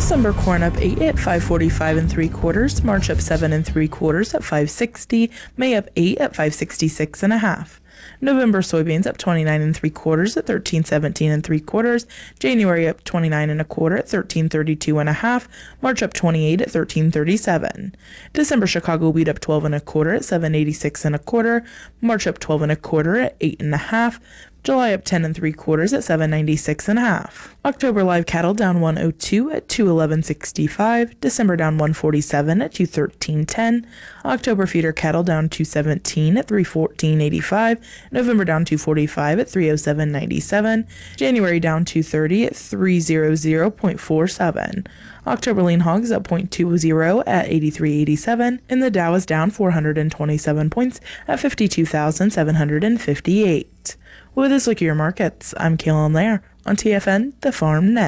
December corn up 8 at 545 3/4. March up 7 3/4 at 560. May up 8 at 566 1/2. November soybeans up 29 3/4 at 1317 3/4. January up 29 1/4 at 1332 1/2. March up 28 at 1337. December Chicago wheat up 12 1/4 at 786 1/4. March up 12 1/4 at 8 1/2. July up 10 3/4 at 796 1/2. October live cattle down 102 at 211.65. December down 147 at 213.10. October feeder cattle down 217 at 314.85. November down 245 at 307.97. January down 230 at 300.47. October lean hogs up 0.20 at 83.87. And the Dow is down 427 points at 52,758. With this look at your markets, I'm Kaylin Lair on TFN, the Farm Net.